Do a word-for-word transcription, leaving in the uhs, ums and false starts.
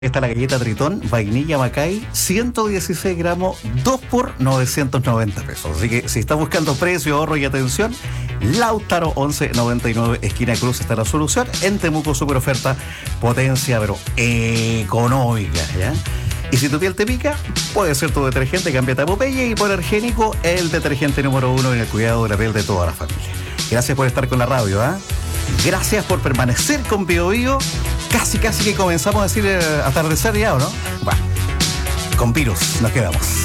Está la galleta Tritón, vainilla Macay, ciento dieciséis gramos, dos por novecientos noventa pesos. Así que si está buscando precio, ahorro y atención, Lautaro once noventa y nueve, esquina Cruz, está la solución. En Temuco, super oferta, potencia, pero económica, ¿ya? Y si tu piel te pica, puede ser tu detergente, cámbiate a Popeye y por Argénico, el detergente número uno en el cuidado de la piel de toda la familia. Gracias por estar con la radio, ¿ah? ¿eh? Gracias por permanecer con Bio Bio. Casi, casi que comenzamos a decir eh, atardecer ya, ¿o no? Bueno, con virus nos quedamos.